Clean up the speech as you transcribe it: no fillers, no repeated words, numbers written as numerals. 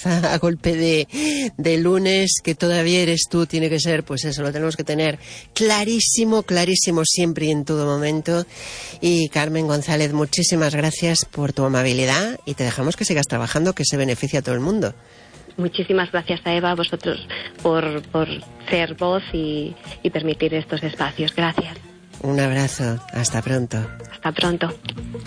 a golpe de lunes, que todavía eres tú, tiene que ser, pues eso, lo tenemos que tener clarísimo, clarísimo siempre y en todo momento. Y Carmen González, muchísimas gracias por tu amabilidad y te dejamos que sigas trabajando, que se beneficia a todo el mundo. Muchísimas gracias a Eva, a vosotros, por ser voz y permitir estos espacios. Gracias. Un abrazo. Hasta pronto. Hasta pronto.